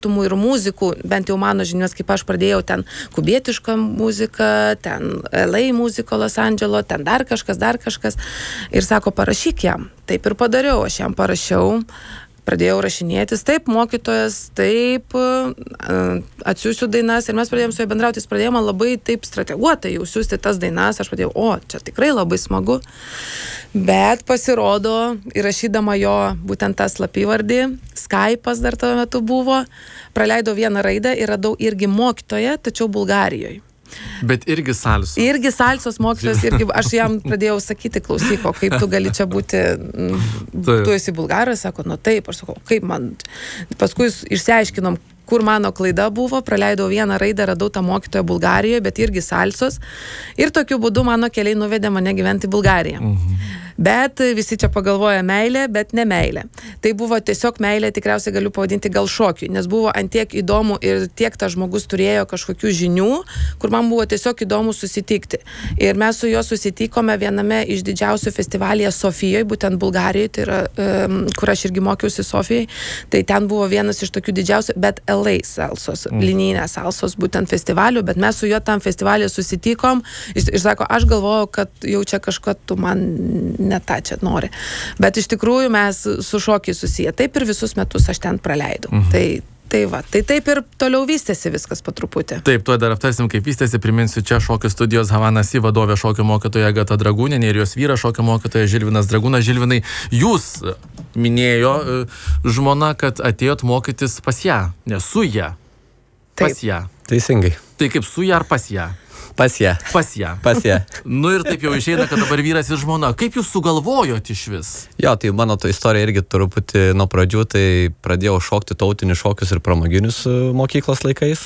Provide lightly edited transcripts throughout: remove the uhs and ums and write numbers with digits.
ir muzikų, bent jau mano žinios, kaip aš pradėjau ten kubietišką muziką, ten LA muziko Los Andželo, ten dar kažkas. Ir sako, parašyk jam. Taip ir padariau, aš jam parašiau. Pradėjau rašinėtis, taip, mokytojas, taip, atsiųsiu dainas ir mes pradėjome su juo bendrauti, jis pradėjo man labai taip strateguotai jau siųsti tas dainas, aš pradėjau, čia tikrai labai smagu, bet pasirodo, įrašydama jo būtent tą slapyvardį, Skype'as dar tuo metu buvo, praleidau vieną raidę ir radau irgi mokytoją, tačiau Bulgarijoje. Bet irgi salsos. Irgi salsos mokytojas, aš jam pradėjau sakyti, klausyk, kaip tu gali čia būti, tu esi bulgaras, sako, taip, aš sakau, kaip man, paskui išsiaiškinom, kur mano klaida buvo, praleidau vieną raidę, radau tą mokytoją Bulgarijoje, bet irgi salsos, ir tokiu būdu mano keliai nuvedė mane gyventi į Bulgariją. Bet visi čia pagalvoja meilė, bet ne meilė. Tai buvo tiesiog meilė, tikriausiai galiu pavadinti gal šokiui, nes buvo antiek įdomu ir tiek tas žmogus turėjo kažkokių žinių, kur man buvo tiesiog įdomu susitikti. Ir mes su juo susitikome viename iš didžiausių festivalyje Sofijoje, būtent Bulgarijoje, tai yra, kur aš irgi mokiausi Sofijoje. Tai ten buvo vienas iš tokių didžiausių, bet LA salsos, linijinės salsos būtent festivalių, bet mes su juo tam festivalyje susitikom. Jis sako, aš galvojau, kad jau čia kažko tu man ne tą čia nori. Bet iš tikrųjų mes su šokiai susiję. Taip ir visus metus aš ten praleidau. Tai taip ir toliau vystėsi viskas po truputį. Taip, tuo dar aptarsim, kaip vystėsi. Priminsiu, čia šokių studijos Havana Si vadovė šokio mokytoja Agata Dragūnienė ir jos vyras šokio mokytoja Žilvinas Dragūnas. Žilvinai, jūs minėjo žmona, kad atėjot mokytis pas ją, ne su ją. Pas ją. Teisingai. Tai kaip su ją ar pas ją? Pas ją. Pas ją. Pas ją. Nu ir taip jau išeina, kad dabar vyras ir žmona. Kaip jūs sugalvojot iš vis? Jo, tai mano to istorija irgi truputį nuo pradžių, tai pradėjau šokti tautinius šokius ir pramoginius mokyklos laikais.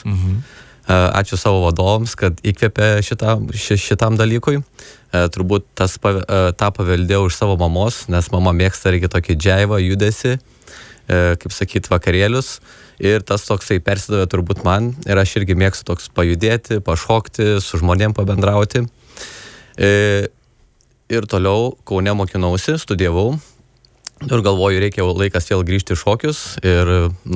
Ačiū savo vadovams, kad įkvėpė šitam dalykui. Turbūt tą paveldėjau iš savo mamos, nes mama mėgsta irgi tokį džiaivą, judesį, kaip sakyt, vakarėlius. Ir tas toksai persidavė turbūt man. Ir aš irgi mėgstu toks pajudėti, pašokti, su žmonėm pabendrauti. Ir toliau Kaune mokinausi, studijavau. Ir galvoju, reikia laikas vėl grįžti į šokius. Ir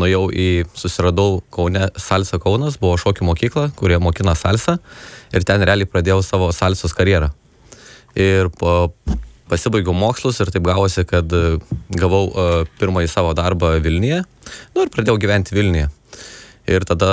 susiradau Kaune Salsa Kaunas, buvo šokių mokykla, kurie mokina salsą. Ir ten realiai pradėjau savo salsos karjerą. Ir pasibaigiau mokslus ir taip gavosi, kad gavau pirmąjį savo darbą Vilniuje. Nu ir pradėjau gyventi Vilniuje. Ir tada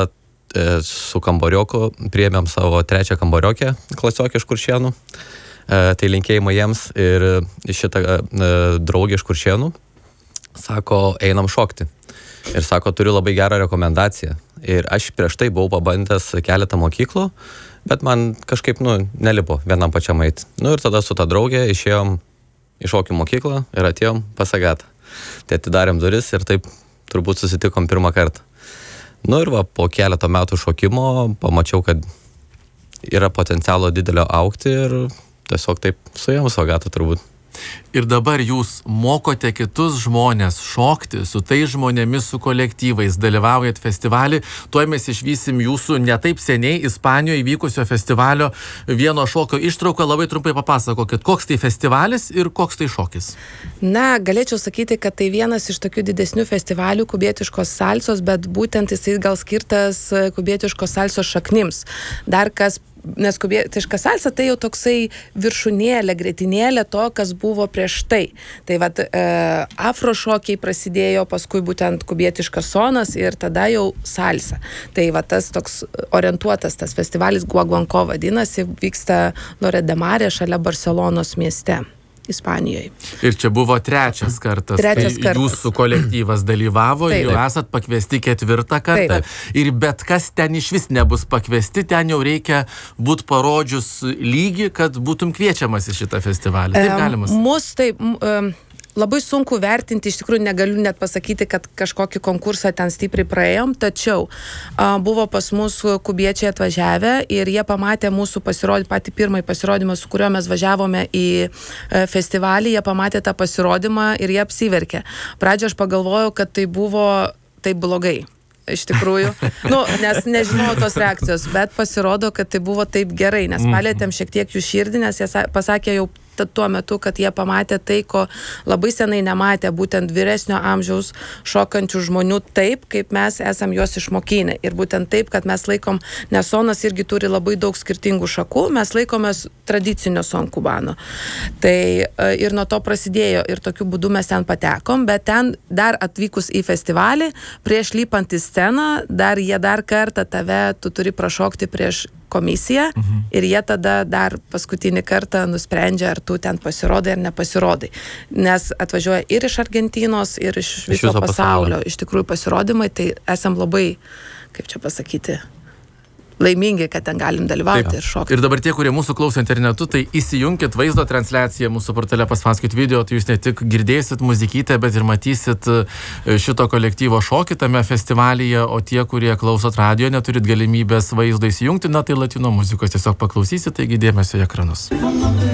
su kambarioku priėmėm savo trečią kambariokę, klasiokę iš Kuršėnų. Tai linkėjimai jiems ir šitą draugę iš Kuršėnų. Sako, einam šokti. Ir sako, turiu labai gerą rekomendaciją. Ir aš prieš tai buvau pabandęs keletą mokyklų, bet man kažkaip, nelipo vienam pačiam eiti. Ir tada su ta draugė išėjom į šokių mokyklą ir atėjom pas Agatą. Tai atidarėm duris ir taip turbūt susitikom pirmą kartą. Ir po keletą metų šokimo pamačiau, kad yra potencialo didelio augti ir tiesiog taip suėjom su Agata turbūt. Ir dabar jūs mokote kitus žmonės šokti, su tais žmonėmis, su kolektyvais, dalyvaujat festivalį. Tuoj mes išvysim jūsų netaip seniai Ispanijoje įvykusio festivalio vieno šokio ištrauką. Labai trumpai papasakokit, koks tai festivalis ir koks tai šokis? Na, galėčiau sakyti, kad tai vienas iš tokių didesnių festivalių kubietiškos salsos, bet būtent jisai gal skirtas kubietiškos salsos šaknims. Dar kas nes kubietiška salsa tai jau toksai viršūnėlė, gretinėlė to, kas buvo prieš tai. Tai vat afrošokiai prasidėjo, paskui būtent kubietiškas sonas ir tada jau salsa. Tai vat tas toks orientuotas tas festivalis Guaguancó vadinasi, vyksta Lloret de Mar šalia Barcelonos mieste. Ispanijoje. Ir čia buvo trečias kartas, kai jūsų kolektyvas dalyvavo, jau esat pakviesti ketvirtą kartą. Ir bet kas ten iš vis nebus pakviesti, ten jau reikia būti parodžius lygį, kad būtum kviečiamas į šitą festivalį. Taip galimas? Labai sunku vertinti, iš tikrųjų negaliu net pasakyti, kad kažkokį konkursą ten stipriai praėjom, tačiau buvo pas mus kubiečiai atvažiavę ir jie pamatė mūsų patį pirmąjį pasirodymą, su kuriuo mes važiavome į festivalį, jie pamatė tą pasirodymą ir jie apsiverkė. Pradžioje aš pagalvojau, kad tai buvo taip blogai. Iš tikrųjų, nes nežinau tos reakcijos, bet pasirodo, kad tai buvo taip gerai, nes palėtėm šiek tiek jų širdį, nes jie pasakė jau tuo metu, kad jie pamatė tai, ko labai senai nematė, būtent vyresnio amžiaus šokančių žmonių taip, kaip mes esam juos išmokinę. Ir būtent taip, kad mes laikom, nes sonas irgi turi labai daug skirtingų šakų, mes laikomės tradicinio son kubano. Tai ir nuo to prasidėjo ir tokiu būdu mes ten patekom, bet ten dar atvykus į festivalį, prieš lypant į sceną, jie dar kartą tu turi prašokti prieš komisiją ir jie tada dar paskutinį kartą nusprendžia, ar tu ten pasirodai ar nepasirodai. Nes atvažiuoja ir iš Argentinos, ir iš viso pasaulio. Iš tikrųjų pasirodymai, tai esam labai, kaip čia pasakyti, laimingi, kad ten galim dalyvauti ir šokti. Ir dabar tie, kurie mūsų klauso internetu, tai įsijunkit vaizdo transliaciją mūsų portale, paspauskit video, tai jūs ne tik girdėsit muzikytę, bet ir matysit šito kolektyvo šokį tame festivalyje, o tie, kurie klausot radio, neturit galimybės vaizdo įsijungti, tai latino muzikos tiesiog paklausysit, taigi dėmesio į ekranus.